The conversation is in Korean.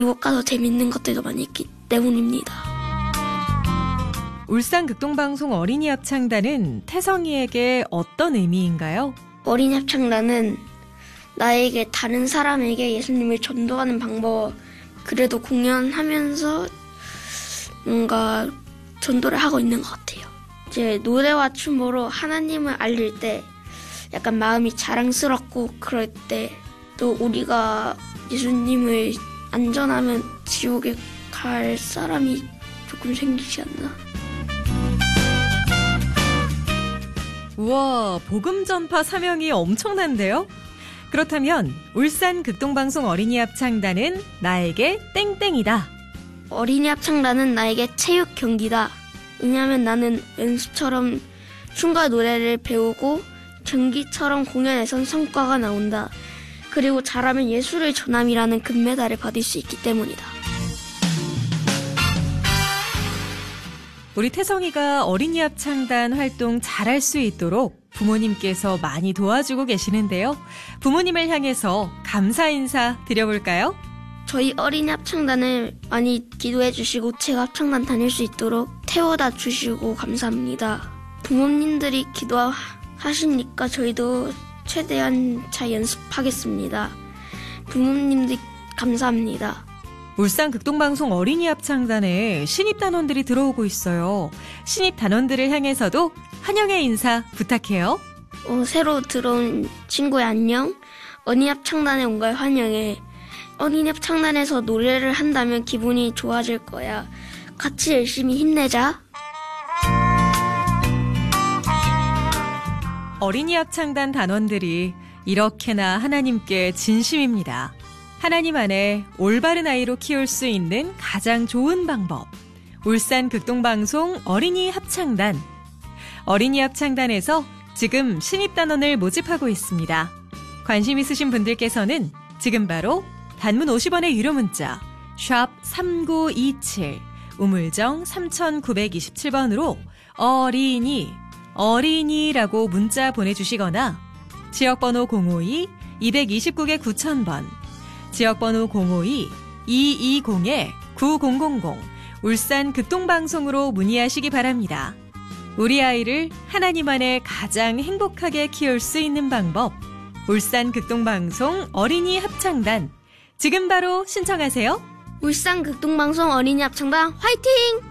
미국 가서 재밌는 것들도 많이 있기 때문입니다. 울산 극동방송 어린이 합창단은 태성이에게 어떤 의미인가요? 어린이 합창단은 나에게 다른 사람에게 예수님을 전도하는 방법, 그래도 공연하면서 뭔가 전도를 하고 있는 것 같아요. 이제 노래와 춤으로 하나님을 알릴 때 약간 마음이 자랑스럽고, 그럴 때 또 우리가 예수님을 안전하면 지옥에 갈 사람이 조금 생기지 않나. 우와, 복음 전파 사명이 엄청난데요? 그렇다면 울산 극동방송 어린이 합창단은 나에게 땡땡이다. 어린이 합창단은 나에게 체육 경기다. 왜냐하면 나는 연습처럼 춤과 노래를 배우고 경기처럼 공연에선 성과가 나온다. 그리고 잘하면 예수를 전함이라는 금메달을 받을 수 있기 때문이다. 우리 태성이가 어린이 합창단 활동 잘할 수 있도록 부모님께서 많이 도와주고 계시는데요. 부모님을 향해서 감사 인사 드려볼까요? 저희 어린이 합창단을 많이 기도해 주시고 제가 합창단 다닐 수 있도록 태워다 주시고 감사합니다. 부모님들이 기도하시니까 저희도 최대한 잘 연습하겠습니다. 부모님들 감사합니다. 울산 극동방송 어린이 합창단에 신입 단원들이 들어오고 있어요. 신입 단원들을 향해서도 환영의 인사 부탁해요. 새로 들어온 친구야 안녕. 어린이 합창단에 온 걸 환영해. 어린이 합창단에서 노래를 한다면 기분이 좋아질 거야. 같이 열심히 힘내자. 어린이 합창단 단원들이 이렇게나 하나님께 진심입니다. 하나님 안에 올바른 아이로 키울 수 있는 가장 좋은 방법. 울산 극동방송 어린이 합창단. 어린이 합창단에서 지금 신입단원을 모집하고 있습니다. 관심 있으신 분들께서는 지금 바로 단문 50원의 유료 문자 샵 3927 우물정 3927번으로 어린이라고 문자 보내주시거나 지역번호 052-229개 9000번 지역번호 052-220-9000 울산 극동방송으로 문의하시기 바랍니다. 우리 아이를 하나님 안에 가장 행복하게 키울 수 있는 방법, 울산 극동방송 어린이 합창단. 지금 바로 신청하세요. 울산 극동방송 어린이 합창단 화이팅!